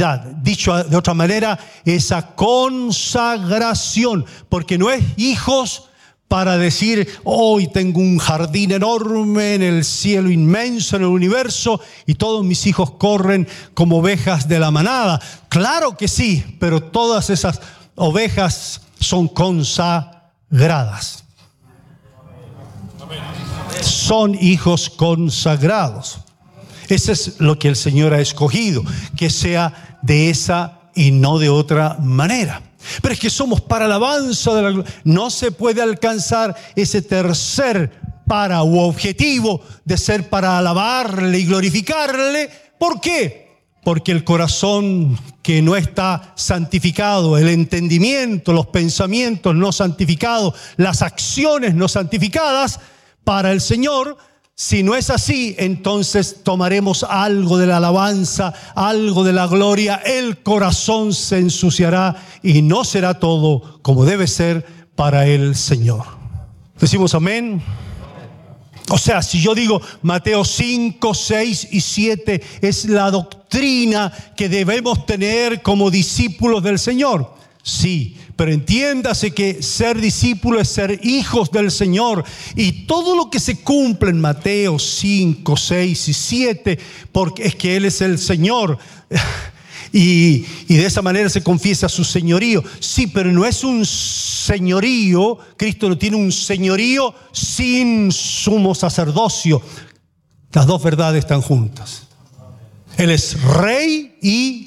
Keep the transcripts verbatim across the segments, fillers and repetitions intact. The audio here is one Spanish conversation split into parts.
santidad. Dicho de otra manera, esa consagración. Porque no es hijos para decir, hoy tengo un jardín enorme en el cielo inmenso, en el universo, y todos mis hijos corren como ovejas de la manada. Claro que sí, pero todas esas ovejas son consagradas. Son hijos consagrados. Ese es lo que el Señor ha escogido, que sea de esa y no de otra manera. Pero es que somos para alabanza de la gloria. No se puede alcanzar ese tercer para u objetivo de ser para alabarle y glorificarle. ¿Por qué? Porque el corazón que no está santificado, el entendimiento, los pensamientos no santificados, las acciones no santificadas para el Señor, si no es así, entonces tomaremos algo de la alabanza, algo de la gloria, el corazón se ensuciará y no será todo como debe ser para el Señor. ¿Decimos amén? O sea, si yo digo Mateo cinco, seis y siete es la doctrina que debemos tener como discípulos del Señor. Sí, pero entiéndase que ser discípulo es ser hijos del Señor. Y todo lo que se cumple en Mateo cinco, seis y siete, porque es que Él es el Señor. Y, y de esa manera se confiesa su señorío. Sí, pero no es un señorío. Cristo no tiene un señorío sin sumo sacerdocio. Las dos verdades están juntas. Él es rey y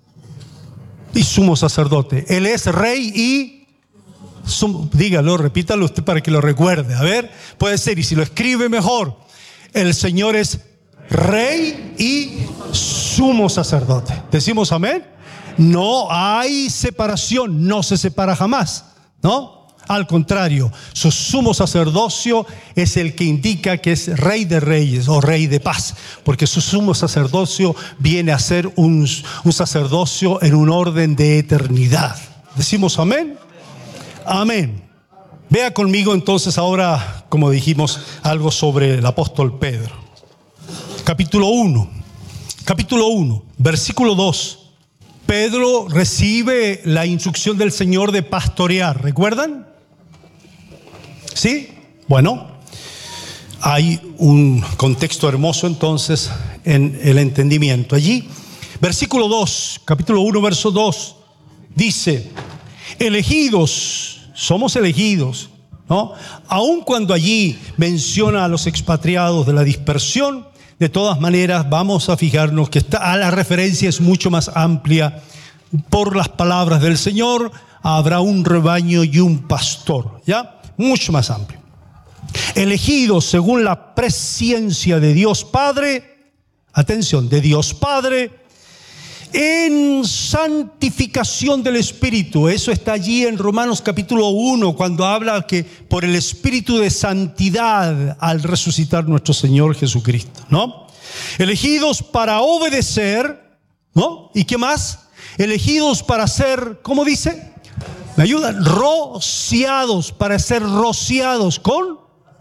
Y sumo sacerdote. Él es rey y sumo, dígalo, repítalo usted para que lo recuerde. A ver, puede ser, y si lo escribe mejor. El Señor es rey y sumo sacerdote. ¿Decimos amén? No hay separación, no se separa jamás, ¿no? Al contrario, su sumo sacerdocio es el que indica que es rey de reyes o rey de paz, porque su sumo sacerdocio viene a ser un, un sacerdocio en un orden de eternidad. ¿Decimos amén? Amén. Vea conmigo entonces ahora, como dijimos, algo sobre el apóstol Pedro. Capítulo uno, capítulo uno, versículo dos. Pedro recibe la instrucción del Señor de pastorear, ¿recuerdan? ¿Sí? Bueno, hay un contexto hermoso entonces en el entendimiento. Allí, versículo dos, capítulo uno, verso dos, dice, elegidos, somos elegidos, ¿no? Aun cuando allí menciona a los expatriados de la dispersión, de todas maneras vamos a fijarnos que está, la referencia es mucho más amplia. Por las palabras del Señor habrá un rebaño y un pastor, ¿ya? Mucho más amplio. Elegidos según la presciencia de Dios Padre, atención, de Dios Padre, en santificación del Espíritu. Eso está allí en Romanos capítulo uno, cuando habla que por el Espíritu de santidad al resucitar nuestro Señor Jesucristo, ¿no? Elegidos para obedecer, ¿no? ¿Y qué más? Elegidos para ser, ¿cómo dice? ¿Me ayudan? Rociados, para ser rociados con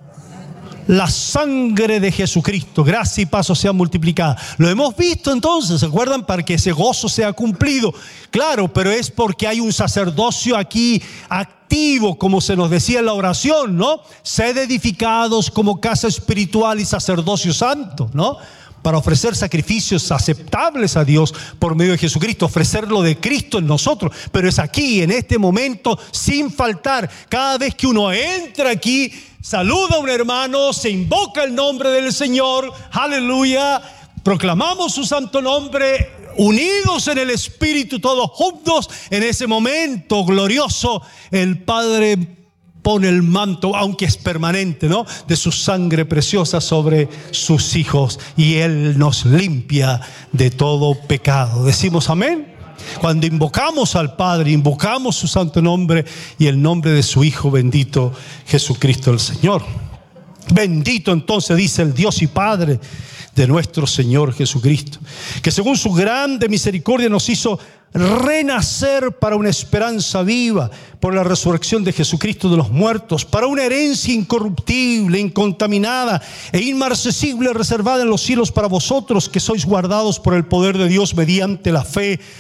la sangre de Jesucristo. Gracia y paso sean multiplicadas. Lo hemos visto entonces, ¿se acuerdan? Para que ese gozo sea cumplido. Claro, pero es porque hay un sacerdocio aquí activo, como se nos decía en la oración, ¿no? Sed edificados como casa espiritual y sacerdocio santo, ¿no? Para ofrecer sacrificios aceptables a Dios por medio de Jesucristo, ofrecer lo de Cristo en nosotros. Pero es aquí, en este momento, sin faltar. Cada vez que uno entra aquí, saluda a un hermano, se invoca el nombre del Señor, aleluya, proclamamos su santo nombre, unidos en el Espíritu, todos juntos. En ese momento glorioso, el Padre pone el manto, aunque es permanente, ¿no?, de su sangre preciosa sobre sus hijos, y Él nos limpia de todo pecado. Decimos amén. Cuando invocamos al Padre, invocamos su santo nombre y el nombre de su Hijo bendito, Jesucristo el Señor. Bendito entonces, dice el Dios y Padre de nuestro Señor Jesucristo, que según su grande misericordia nos hizo renacer para una esperanza viva por la resurrección de Jesucristo de los muertos, para una herencia incorruptible, incontaminada e inmarcesible, reservada en los cielos para vosotros, que sois guardados por el poder de Dios mediante la fe